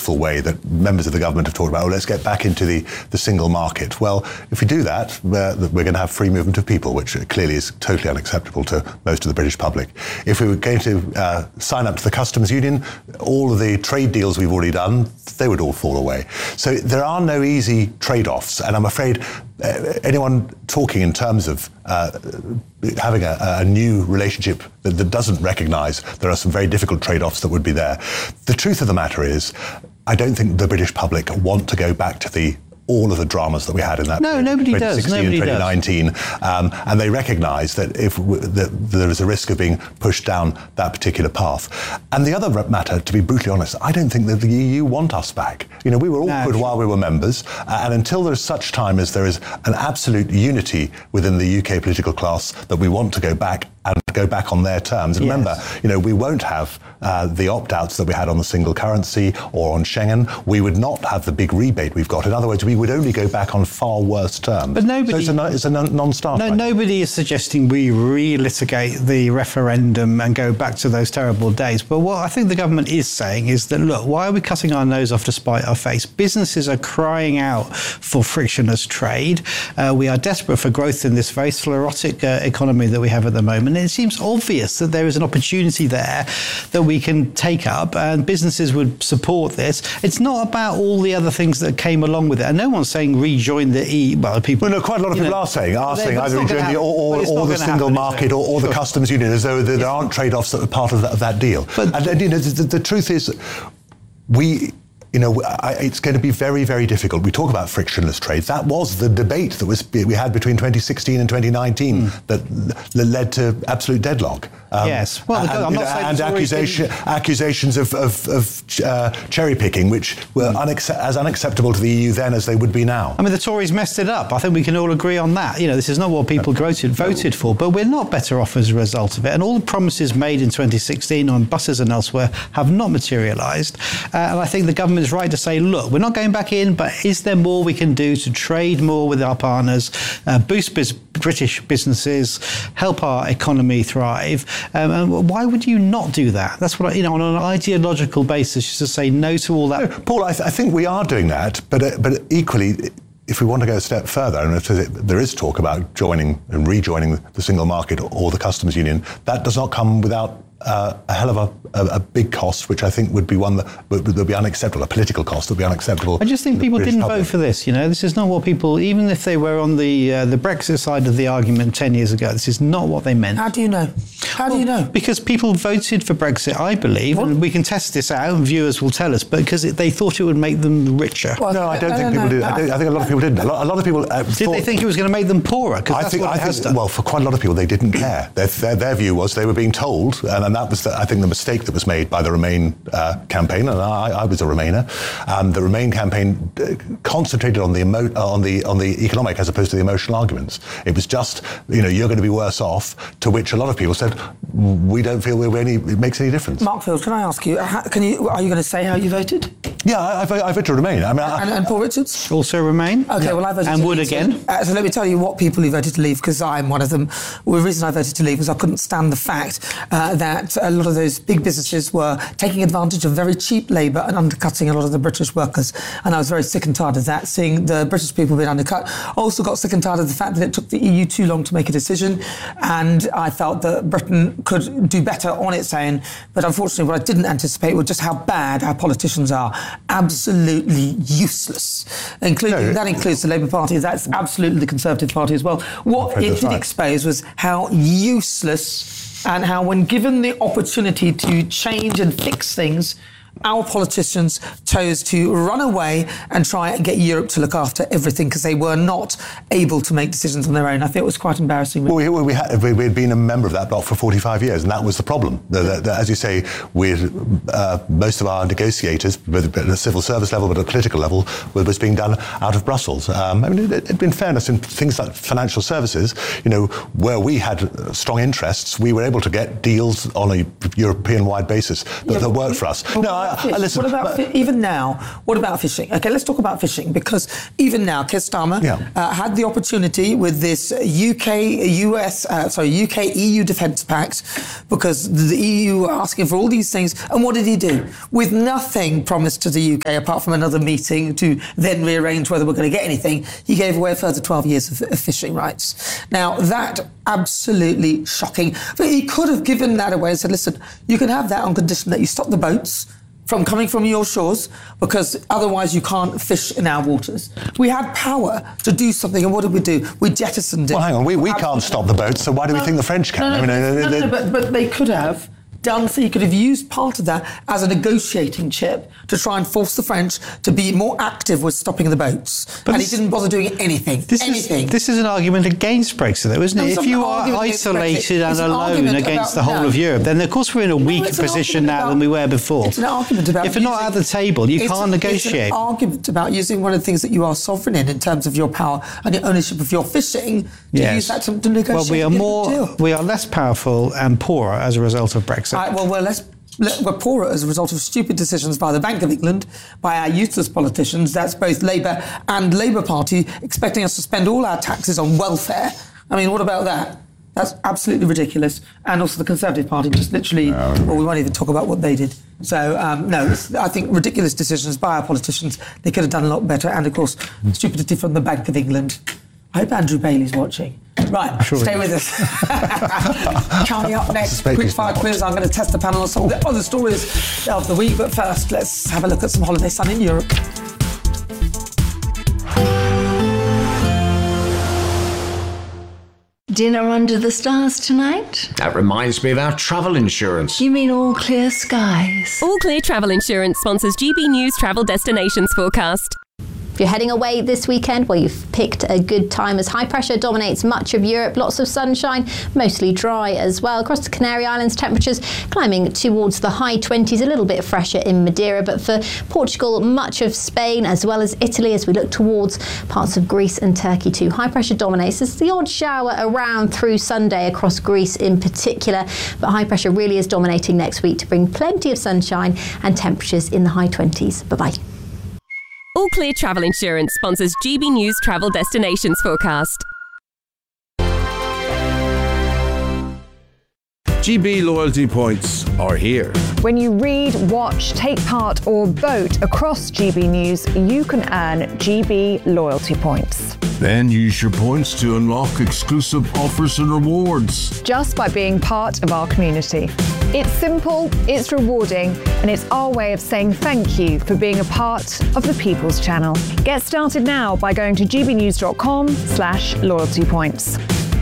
wasteful way that members of the government have talked about, let's get back into the single market. Well, if we do that, we're going to have free movement of people, which clearly is totally unacceptable to most of the British public. If we were going to sign up to the customs union, all of the trade deals we've already done, they would all fall away. So there are no easy trade-offs, and I'm afraid anyone talking in terms of having a new relationship that doesn't recognise there are some very difficult trade-offs that would be there. The truth of the matter is, I don't think the British public want to go back to all of the dramas that we had in that period, nobody 2016 does. Nobody and 2019, and they recognise that if there is a risk of being pushed down that particular path. And the other matter, to be brutally honest, I don't think that the EU want us back. You know, we were awkward while we were members, and until there's such time as there is an absolute unity within the UK political class that we want to go back and go back on their terms. And remember, you know, we won't have the opt-outs that we had on the single currency or on Schengen. We would not have the big rebate we've got. In other words, we would only go back on far worse terms. But nobody, so it's a non-starter. No, nobody is suggesting we relitigate the referendum and go back to those terrible days. But what I think the government is saying is that, look, why are we cutting our nose off to spite our face? Businesses are crying out for frictionless trade. We are desperate for growth in this very sclerotic economy that we have at the moment. And it seems obvious that there is an opportunity there that we can take up, and businesses would support this. It's not about all the other things that came along with it. And no one's saying rejoin the people. Well, no, quite a lot of people are saying either rejoin the or the single market or the customs union, as though there aren't trade-offs that are part of that deal. And you know, the truth is, it's going to be very, very difficult. We talk about frictionless trade. That was the debate that we had between 2016 and 2019 that led to absolute deadlock. Yes. Well, I'm not saying accusations of cherry picking, which were as unacceptable to the EU then as they would be now. I mean, the Tories messed it up. I think we can all agree on that. You know, this is not what people voted for, but we're not better off as a result of it. And all the promises made in 2016 on buses and elsewhere have not materialised. And I think the government is right to say, look, we're not going back in, but is there more we can do to trade more with our partners, boost British businesses, help our economy thrive? And why would you not do that? That's what, on an ideological basis, just to say no to all that. No, Paul, I think we are doing that, but equally, if we want to go a step further, and if there is talk about joining and rejoining the single market or the customs union, that does not come without a hell of a big cost, which I think would be one that would be unacceptable, a political cost that would be unacceptable. I just think people didn't vote for this. This is not what people, even if they were on the Brexit side of the argument 10 years ago, this is not what they meant. How do you know? Do you know? Because people voted for Brexit, I believe, and we can test this out, and viewers will tell us, but because they thought it would make them richer. Well, no, I don't think people did. I think a lot of people didn't. A lot of people did they think it was going to make them poorer? I think well, for quite a lot of people, they didn't care. Their view was they were being told, and that was, I think, the mistake that was made by the Remain campaign, and I was a Remainer. The Remain campaign concentrated on the economic as opposed to the emotional arguments. It was just, you're going to be worse off, to which a lot of people said, we don't feel it makes any difference. Mark Field, can I ask you, are you going to say how you voted? Yeah, I voted to Remain. I mean, and Paul Richards? Also Remain. Okay, well, I voted and would again. So let me tell you what people who voted to leave, because I'm one of them. Well, the reason I voted to leave was I couldn't stand the fact that a lot of those big businesses were taking advantage of very cheap labour and undercutting a lot of the British workers. And I was very sick and tired of that, seeing the British people being undercut. I also got sick and tired of the fact that it took the EU too long to make a decision. And I felt that Britain could do better on its own. But unfortunately, what I didn't anticipate was just how bad our politicians are. Absolutely useless. That includes the Labour Party. That's absolutely the Conservative Party as well. What it did expose was how useless, and how, when given the opportunity to change and fix things, our politicians chose to run away and try and get Europe to look after everything because they were not able to make decisions on their own. I think it was quite embarrassing. Well, we had been a member of that bloc for 45 years, and that was the problem. As you say, most of our negotiators, at the civil service level, but at a political level, was being done out of Brussels. In fairness, in things like financial services, where we had strong interests, we were able to get deals on a European-wide basis that worked for us. No, Even now, what about fishing? Okay, let's talk about fishing, because even now, Keir Starmer had the opportunity with this UK-EU Defence Pact, because the EU were asking for all these things, and what did he do? With nothing promised to the UK apart from another meeting to then rearrange whether we're going to get anything, he gave away a further 12 years of fishing rights. Now, that absolutely shocking. But he could have given that away and said, listen, you can have that on condition that you stop the boats from coming from your shores, because otherwise you can't fish in our waters. We had power to do something, and what did we do? We jettisoned it. Well, hang on, we can't stop the boats, so why do we think the French can? But they could have done, so you could have used part of that as a negotiating chip to try and force the French to be more active with stopping the boats. But he didn't bother doing anything. This is an argument against Brexit, though, isn't it? If you are isolated and alone against the whole of Europe, then of course we're in a weaker position now than we were before. It's an argument about... If you're not at the table, you can't negotiate. It's an argument about using one of the things that you are sovereign in terms of your power and your ownership of your fishing, to use that to negotiate. Well, we are less powerful and poorer as a result of Brexit. We're poorer as a result of stupid decisions by the Bank of England, by our useless politicians. That's both Labour and Labour Party expecting us to spend all our taxes on welfare. I mean, what about that? That's absolutely ridiculous. And also the Conservative Party just literally... Well, we won't even talk about what they did. So, I think ridiculous decisions by our politicians. They could have done a lot better. And, of course, stupidity from the Bank of England. I hope Andrew Bailey's watching. Right, stay with us. Coming up next, quick fire quiz. I'm going to test the panel on some of the other stories of the week. But first, let's have a look at some holiday sun in Europe. Dinner under the stars tonight? That reminds me of our travel insurance. You mean All Clear Skies? All Clear Travel Insurance sponsors GB News Travel Destinations Forecast. If you're heading away this weekend, well, you've picked a good time as high pressure dominates much of Europe. Lots of sunshine, mostly dry as well. Across the Canary Islands, temperatures climbing towards the high 20s, a little bit fresher in Madeira. But for Portugal, much of Spain, as well as Italy, as we look towards parts of Greece and Turkey too. High pressure dominates. There's the odd shower around through Sunday across Greece in particular. But high pressure really is dominating next week to bring plenty of sunshine and temperatures in the high 20s. Bye-bye. All Clear Travel Insurance sponsors GB News Travel Destinations Forecast. GB loyalty points are here. When you read, watch, take part or vote across GB News, you can earn GB loyalty points. Then use your points to unlock exclusive offers and rewards. Just by being part of our community. It's simple, it's rewarding, and it's our way of saying thank you for being a part of the People's Channel. Get started now by going to gbnews.com/loyalty points.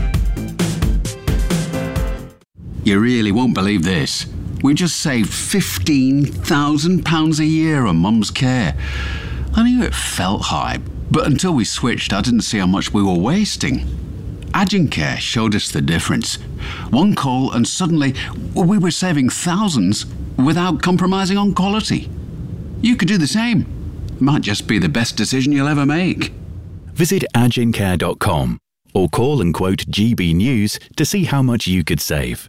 You really won't believe this. We just saved £15,000 a year on Mum's care. I knew it felt high, but until we switched, I didn't see how much we were wasting. Agencare showed us the difference. One call and suddenly we were saving thousands without compromising on quality. You could do the same. It might just be the best decision you'll ever make. Visit agencare.com or call and quote GB News to see how much you could save.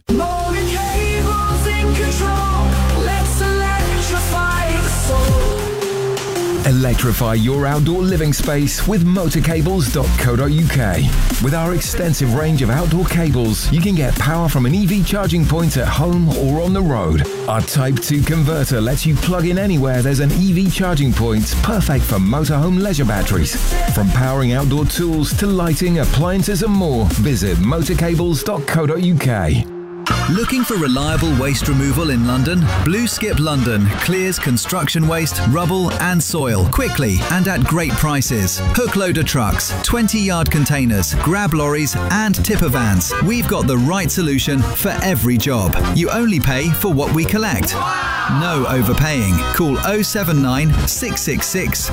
Electrify your outdoor living space with motorcables.co.uk. With our extensive range of outdoor cables, you can get power from an EV charging point at home or on the road. Our Type 2 converter lets you plug in anywhere there's an EV charging point, perfect for motorhome leisure batteries. From powering outdoor tools to lighting, appliances and more, visit motorcables.co.uk. Looking for reliable waste removal in London? Blue Skip London clears construction waste, rubble and soil quickly and at great prices. Hook loader trucks, 20-yard containers, grab lorries and tipper vans. We've got the right solution for every job. You only pay for what we collect. No overpaying. Call 079 666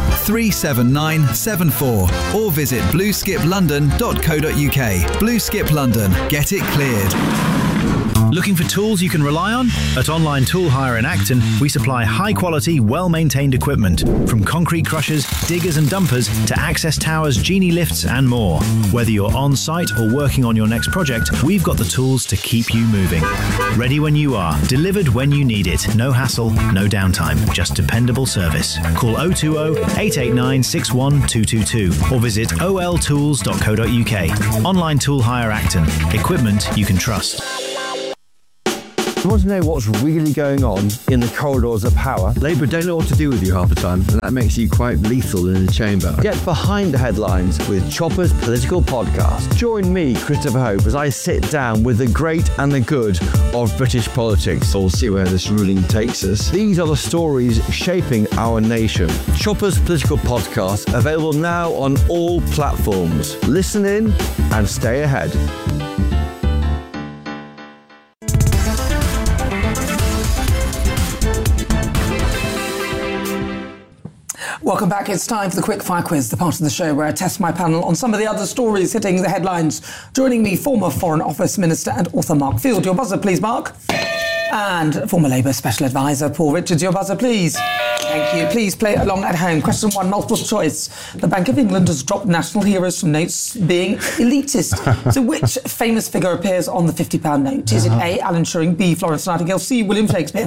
37974 or visit blueskiplondon.co.uk. Blue Skip London. Get it cleared. Looking for tools you can rely on? At Online Tool Hire in Acton, we supply high-quality, well-maintained equipment, from concrete crushers, diggers and dumpers to access towers, genie lifts and more. Whether you're on-site or working on your next project, we've got the tools to keep you moving. Ready when you are, delivered when you need it. No hassle, no downtime, just dependable service. Call 020 889 61222 or visit oltools.co.uk. Online Tool Hire Acton. Equipment you can trust. You want to know what's really going on in the corridors of power? Labour don't know what to do with you half the time, and that makes you quite lethal in the chamber. Get behind the headlines with Chopper's Political Podcast. Join me, Christopher Hope, as I sit down with the great and the good of British politics. We'll see where this ruling takes us. These are the stories shaping our nation. Chopper's Political Podcast, available now on all platforms. Listen in and stay ahead. Welcome back. It's time for the Quick Fire Quiz, the part of the show where I test my panel on some of the other stories hitting the headlines. Joining me, former Foreign Office Minister and author Mark Field. Your buzzer, please, Mark. And former Labour Special Advisor Paul Richards. Your buzzer, please. Thank you. Please play along at home. Question 1, multiple choice. The Bank of England has dropped national heroes from notes being elitist. So which famous figure appears on the £50 note? Is it A, Alan Turing, B, Florence Nightingale, C, William Shakespeare?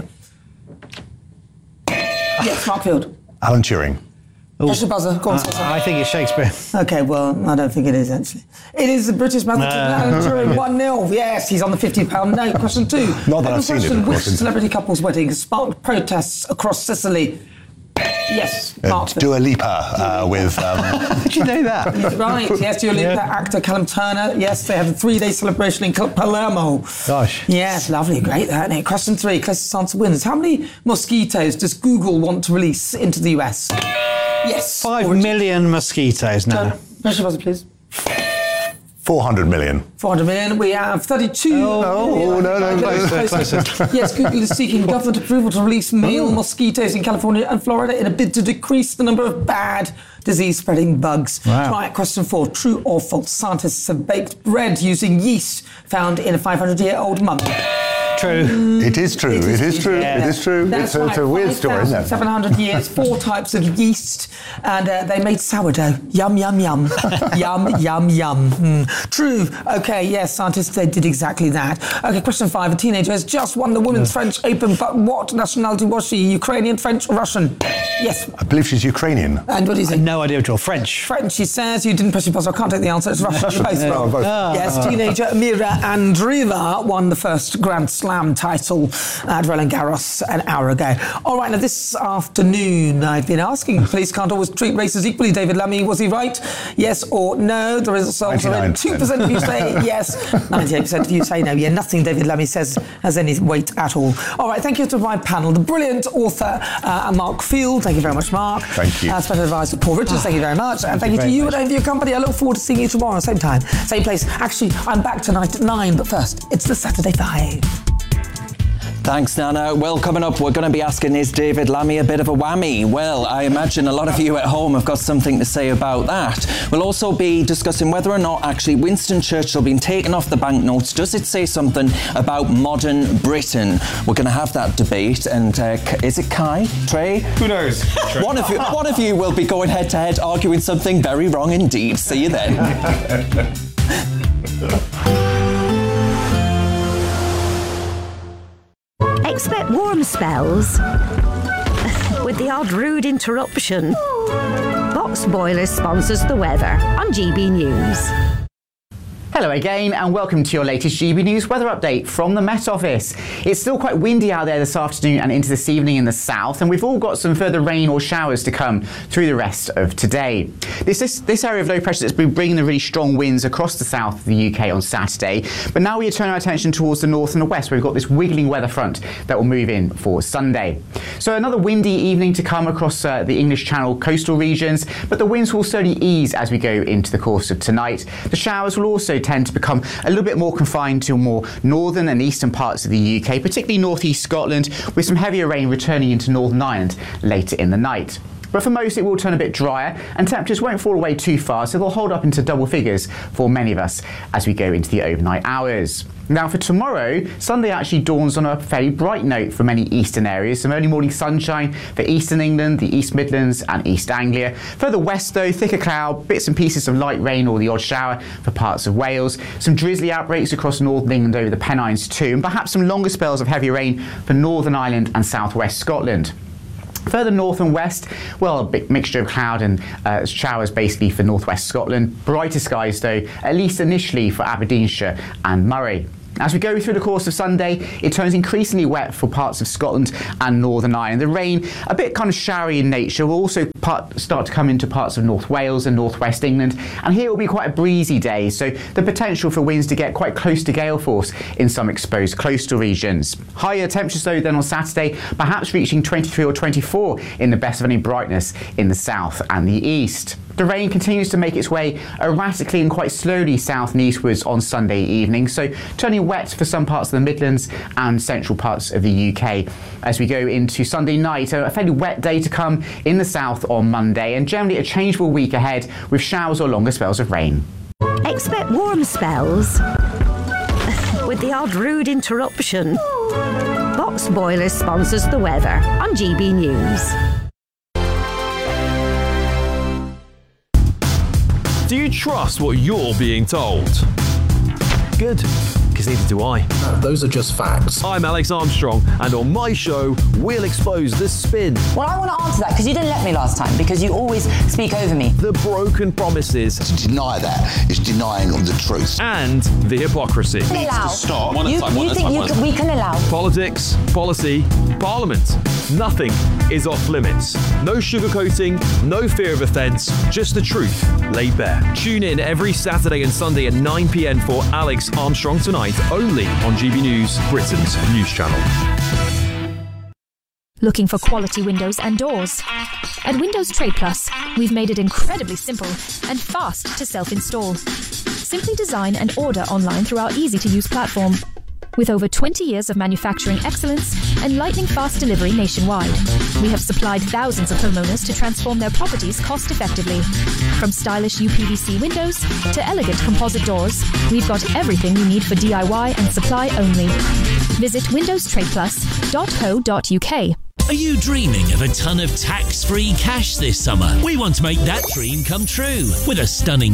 Yes, Mark Field. Alan Turing. Press your buzzer. Go on, I think it's Shakespeare. OK, well, I don't think it is, actually. It is the British mathematician Alan Turing, 1-0. Yes, he's on the £50 note. Question 2. Not that I've seen it, of Which course. celebrity couple's wedding has sparked protests across Sicily? Yes, Mark. Dua Lipa with... Did you know that? Right, yes, Dua Lipa, actor Callum Turner. Yes, they had a 3-day celebration in Palermo. Gosh. Yes, lovely, great that. Now, question 3, closest answer wins. How many mosquitoes does Google want to release into the US? Yes. 5 million mosquitoes now. Press your buzzer, please. 400 million. 400 million. We have 32. No. Closer. Yes, Google is seeking government approval to release male mosquitoes in California and Florida in a bid to decrease the number of bad disease-spreading bugs. Wow. Right, question 4. True or false? Scientists have baked bread using yeast found in a 500-year-old mummy. True. It is true. It is true. Yeah. It is true. That's It's right, a weird story, isn't it? 700 years, 4 types of yeast, and they made sourdough. Yum, yum, yum. Yum, yum, yum. True. OK, yes, scientists, they did exactly that. OK, question 5. A teenager has just won the Women's French Open, but what nationality was she? Ukrainian, French, or Russian? Yes. I believe she's Ukrainian. And what do you think? No idea at all. French. French, she says. You didn't press your buzzer. I can't take the answer. It's Russian. You're both wrong. both. Yes, teenager Mira Andreeva won the first Grand Slam title at Roland Garros an hour ago. All right, now this afternoon I've been asking, police can't always treat races equally. David Lammy, was he right? Yes or no? The results are in. 2% of you say yes, 98% of you say no. Yeah, nothing David Lammy says has any weight at all. All right, thank you to my panel, the brilliant author Mark Field. Thank you very much, Mark. Thank you. Special Advisor Paul Richards, thank you very much. And thank you to you and for your company. I look forward to seeing you tomorrow, same time, same place. Actually, I'm back tonight at 9, but first, it's the Saturday 5. Thanks, Nana. Well, coming up, we're going to be asking, is David Lammy a bit of a whammy? Well, I imagine a lot of you at home have got something to say about that. We'll also be discussing whether or not actually Winston Churchill being taken off the banknotes. Does it say something about modern Britain? We're going to have that debate. And is it Kai? Trey? Who knows? One of you will be going head-to-head arguing something very wrong indeed. See you then. Expect warm spells with the odd rude interruption. Box Boilers sponsors the weather on GB News. Hello again and welcome to your latest GB News weather update from the Met Office. It's still quite windy out there this afternoon and into this evening in the south, and we've all got some further rain or showers to come through the rest of today. This area of low pressure that's been bringing the really strong winds across the south of the UK on Saturday, but now we turn our attention towards the north and the west where we've got this wiggling weather front that will move in for Sunday. So another windy evening to come across the English Channel coastal regions, but the winds will slowly ease as we go into the course of tonight. The showers will also tend to become a little bit more confined to more northern and eastern parts of the UK, particularly northeast Scotland, with some heavier rain returning into Northern Ireland later in the night. but for most it will turn a bit drier and temperatures won't fall away too far, so they'll hold up into double figures for many of us as we go into the overnight hours. Now for tomorrow, Sunday actually dawns on a fairly bright note for many eastern areas. Some early morning sunshine for eastern England, the East Midlands and East Anglia. Further west though, thicker cloud, bits and pieces of light rain or the odd shower for parts of Wales. Some drizzly outbreaks across northern England over the Pennines too, and perhaps some longer spells of heavy rain for Northern Ireland and southwest Scotland. Further north and west, well, a big mixture of cloud and showers basically for northwest Scotland. Brighter skies though, at least initially for Aberdeenshire and Moray. As we go through the course of Sunday, it turns increasingly wet for parts of Scotland and Northern Ireland. The rain, a bit kind of showery in nature, will also start to come into parts of North Wales and northwest England. And here it will be quite a breezy day, so the potential for winds to get quite close to gale force in some exposed coastal regions. Higher temperatures though than on Saturday, perhaps reaching 23 or 24 in the best of any brightness in the south and the east. The rain continues to make its way erratically and quite slowly south and eastwards on Sunday evening, so turning wet for some parts of the Midlands and central parts of the UK. As we go into Sunday night, a fairly wet day to come in the south on Monday, and generally a changeable week ahead with showers or longer spells of rain. Expect warm spells with the odd rude interruption. Box Boilers sponsors the weather on GB News. Do you trust what you're being told? Good, because neither do I. Those are just facts. I'm Alex Armstrong, and on my show, we'll expose the spin. Well, I want to answer that because you didn't let me last time, because you always speak over me. The broken promises. To deny that is denying the truth. And the hypocrisy. Allow. Stop. You think we can allow? Politics, policy, parliament. Nothing is off limits. No sugarcoating, no fear of offence, just the truth laid bare. Tune in every Saturday and Sunday at 9 p.m. for Alex Armstrong Tonight, only on GB News, Britain's news channel. Looking for quality windows and doors? At Windows Trade Plus, we've made it incredibly simple and fast to self-install. Simply design and order online through our easy-to-use platform. With over 20 years of manufacturing excellence and lightning-fast delivery nationwide, we have supplied thousands of homeowners to transform their properties cost-effectively. From stylish UPVC windows to elegant composite doors, we've got everything you need for DIY and supply only. Visit windowstradeplus.co.uk. Are you dreaming of a ton of tax-free cash this summer? We want to make that dream come true with a stunning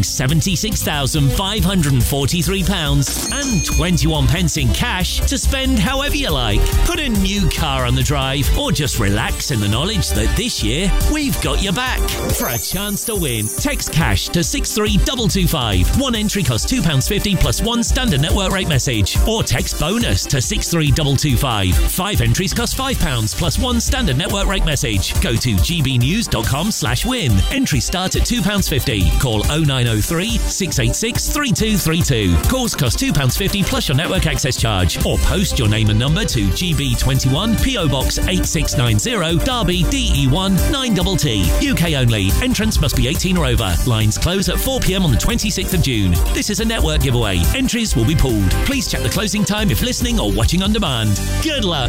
£76,543 and 21 pence in cash to spend however you like. Put a new car on the drive or just relax in the knowledge that this year we've got your back. For a chance to win, text cash to 63225. One entry costs £2.50 plus one standard network rate message. Or text bonus to 63225. 5 entries cost £5 plus one standard network rate message. Go to gbnews.com/win. Entry start at £2.50. Call 0903 686 3232. Calls cost £2.50 plus your network access charge. Or post your name and number to GB21 PO Box 8690 Derby DE1 9TT. UK only. Entrance must be 18 or over. Lines close at 4 p.m. on the 26th of June. This is a network giveaway. Entries will be pulled. Please check the closing time if listening or watching on demand. Good luck.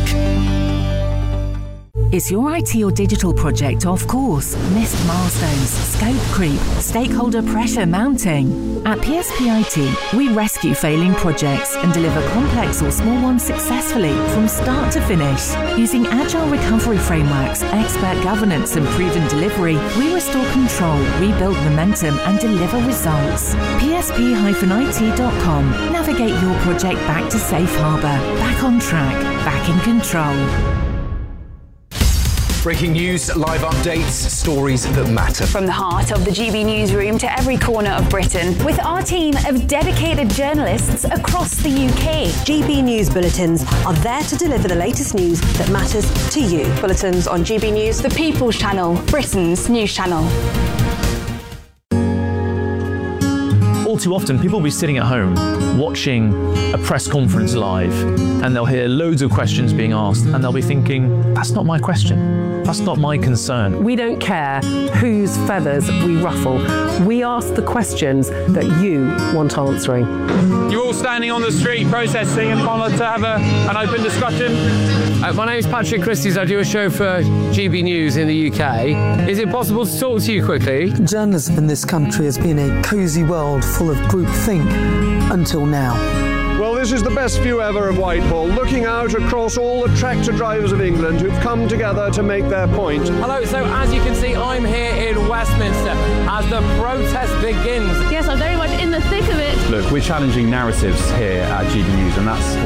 Is your IT or digital project off course? Missed milestones, scope creep, stakeholder pressure mounting? At PSP IT, we rescue failing projects and deliver complex or small ones successfully from start to finish. Using agile recovery frameworks, expert governance and proven delivery, we restore control, rebuild momentum and deliver results. PSP-IT.com. Navigate your project back to safe harbour, back on track, back in control. Breaking news, live updates, stories that matter. From the heart of the GB newsroom to every corner of Britain, with our team of dedicated journalists across the UK. GB News Bulletins are there to deliver the latest news that matters to you. Bulletins on GB News, the People's Channel, Britain's news channel. all too often, people will be sitting at home watching a press conference live, and they'll hear loads of questions being asked, and they'll be thinking, that's not my question. That's not my concern. We don't care whose feathers we ruffle. We ask the questions that you want answering. You're all standing on the street protesting and want to have an open discussion. My name is Patrick Christys. I do a show for GB News in the UK. Is it possible to talk to you quickly? Journalism in this country has been a cosy world full of groupthink until now. Well, this is the best view ever of Whitehall, looking out across all the tractor drivers of England who've come together to make their point. Hello, so as you can see, I'm here in Westminster as the protest begins. Yes, I'm very much in the thick of it. Look, we're challenging narratives here at GB News, and that's